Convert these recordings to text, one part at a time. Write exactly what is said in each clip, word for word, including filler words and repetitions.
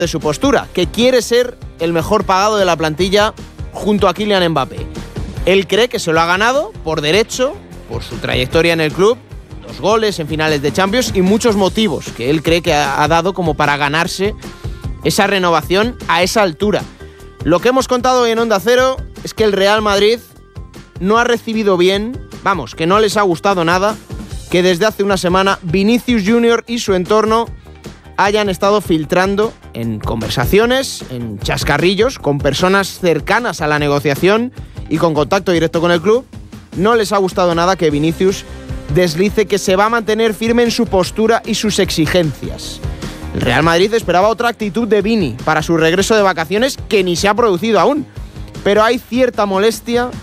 de su postura, que quiere ser el mejor pagado de la plantilla junto a Kylian Mbappé. Él cree que se lo ha ganado por derecho, por su trayectoria en el club, dos goles en finales de Champions y muchos motivos que él cree que ha dado como para ganarse esa renovación a esa altura. Lo que hemos contado hoy en Onda Cero es que el Real Madrid no ha recibido bien, vamos, que no les ha gustado nada, que desde hace una semana Vinicius Junior y su entorno hayan estado filtrando en conversaciones, en chascarrillos, con personas cercanas a la negociación y con contacto directo con el club. No les ha gustado nada que Vinicius deslice que se va a mantener firme en su postura y sus exigencias. El Real Madrid esperaba otra actitud de Vini para su regreso de vacaciones, que ni se ha producido aún. Pero hay cierta molestia,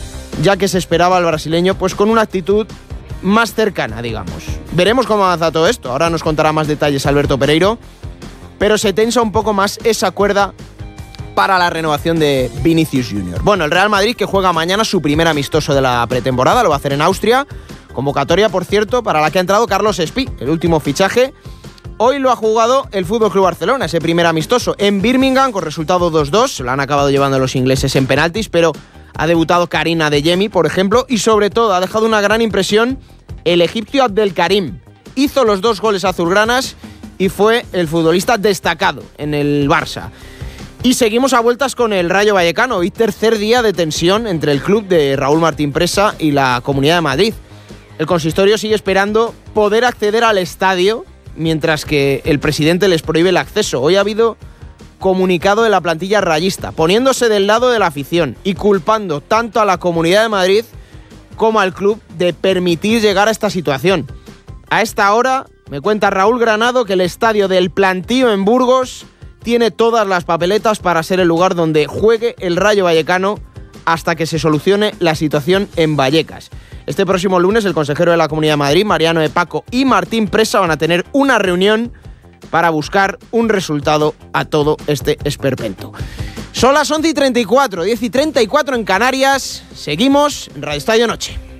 ya que se esperaba al brasileño pues con una actitud más cercana, digamos. Veremos cómo avanza todo esto. Ahora nos contará más detalles Alberto Pereiro. Pero se tensa un poco más esa cuerda para la renovación de Vinicius Junior Bueno, el Real Madrid, que juega mañana su primer amistoso de la pretemporada, lo va a hacer en Austria. Convocatoria, por cierto, para la que ha entrado Carlos Espí, el último fichaje. Hoy lo ha jugado el F C Barcelona, ese primer amistoso, en Birmingham, con resultado dos dos. Lo han acabado llevando los ingleses en penaltis, pero ha debutado Karim Adeyemi, por ejemplo, y sobre todo ha dejado una gran impresión el egipcio Abdelkarim. Hizo los dos goles azulgranas y fue el futbolista destacado en el Barça. Y seguimos a vueltas con el Rayo Vallecano. Hoy tercer día de tensión entre el club de Raúl Martín Presa y la Comunidad de Madrid. El consistorio sigue esperando poder acceder al estadio, mientras que el presidente les prohíbe el acceso. Hoy ha habido comunicado de la plantilla rayista, poniéndose del lado de la afición y culpando tanto a la Comunidad de Madrid como al club de permitir llegar a esta situación. A esta hora me cuenta Raúl Granado que el estadio del Plantío en Burgos tiene todas las papeletas para ser el lugar donde juegue el Rayo Vallecano hasta que se solucione la situación en Vallecas. Este próximo lunes el consejero de la Comunidad de Madrid, Mariano de Paco, y Martín Presa van a tener una reunión para buscar un resultado a todo este esperpento. Son las once y treinta y cuatro, diez y treinta y cuatro en Canarias. Seguimos en Radio Estadio Noche.